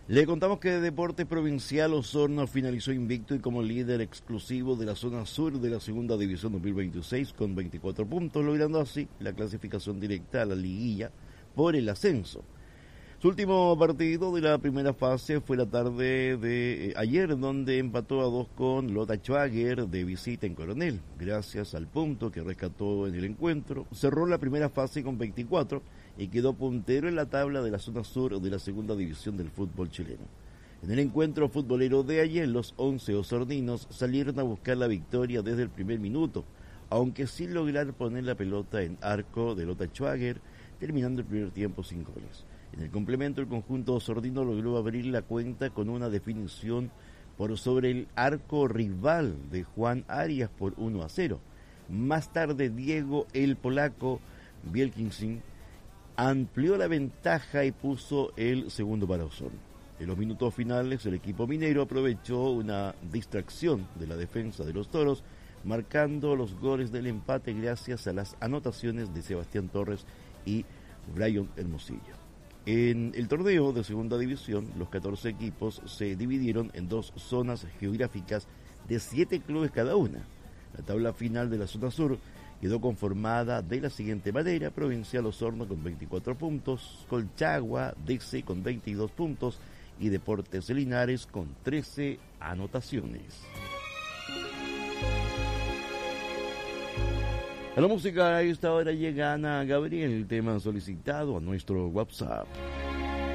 Le contamos que Deportes Provincial Osorno finalizó invicto y como líder exclusivo de la zona sur de la segunda división 2026 con 24 puntos, logrando así la clasificación directa a la liguilla por el ascenso. Su último partido de la primera fase fue la tarde de ayer, donde empató a 2 con Lota Schwager de visita en Coronel. Gracias al punto que rescató en el encuentro, cerró la primera fase con 24 y quedó puntero en la tabla de la zona sur de la segunda división del fútbol chileno. En el encuentro futbolero de ayer, los 11 osorninos salieron a buscar la victoria desde el primer minuto, aunque sin lograr poner la pelota en arco de Lota Schwager, terminando el primer tiempo sin goles. En el complemento, el conjunto osornino logró abrir la cuenta con una definición por sobre el arco rival de Juan Arias por 1-0. Más tarde, Diego el polaco Bielkinsin amplió la ventaja y puso el segundo para Osorno. En los minutos finales, el equipo minero aprovechó una distracción de la defensa de los toros, marcando los goles del empate gracias a las anotaciones de Sebastián Torres y Brian Hermosillo. En el torneo de segunda división, los 14 equipos se dividieron en 2 zonas geográficas de 7 clubes cada una. La tabla final de la zona sur quedó conformada de la siguiente manera: Provincial Osorno con 24 puntos, Colchagua, DC con 22 puntos y Deportes Linares con 13 anotaciones. A la música a esta hora llega Ana Gabriel, el tema solicitado a nuestro WhatsApp.